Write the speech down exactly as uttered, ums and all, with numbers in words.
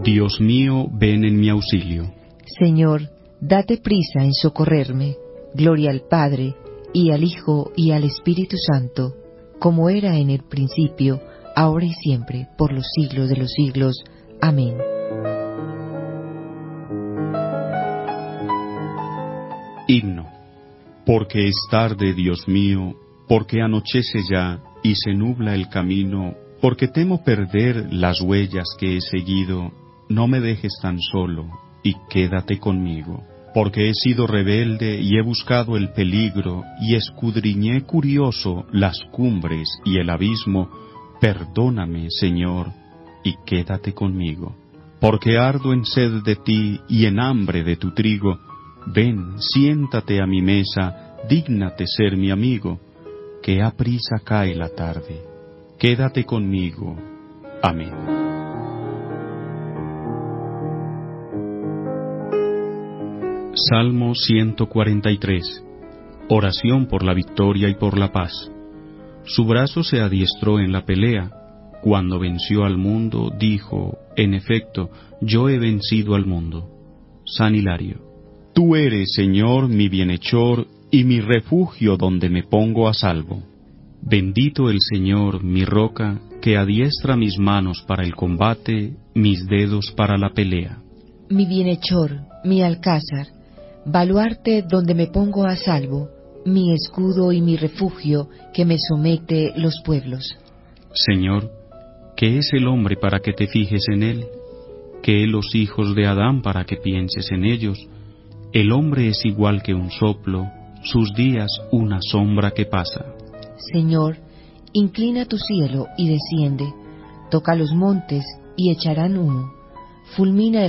Dios mío, ven en mi auxilio. Señor, date prisa en socorrerme. Gloria al Padre, y al Hijo, y al Espíritu Santo, como era en el principio, ahora y siempre, por los siglos de los siglos. Amén. Himno. Porque es tarde, Dios mío, porque anochece ya y se nubla el camino, porque temo perder las huellas que he seguido, no me dejes tan solo y quédate conmigo. Porque he sido rebelde y he buscado el peligro y escudriñé curioso las cumbres y el abismo, perdóname, Señor, y quédate conmigo. Porque ardo en sed de ti y en hambre de tu trigo, ven, siéntate a mi mesa, dígnate ser mi amigo, que aprisa cae la tarde. Quédate conmigo. Amén. Salmo ciento cuarenta y tres. Oración por la victoria y por la paz. Su brazo se adiestró en la pelea. Cuando venció al mundo, dijo, en efecto, yo he vencido al mundo. San Hilario. Tú eres, Señor, mi bienhechor y mi refugio donde me pongo a salvo. Bendito el Señor, mi roca, que adiestra mis manos para el combate, mis dedos para la pelea. Mi bienhechor, mi alcázar, baluarte donde me pongo a salvo, mi escudo y mi refugio que me somete los pueblos. Señor, ¿qué es el hombre para que te fijes en él? ¿Qué los hijos de Adán para que pienses en ellos? El hombre es igual que un soplo, sus días una sombra que pasa. Señor, inclina tu cielo y desciende, toca los montes y echarán humo, fulmina el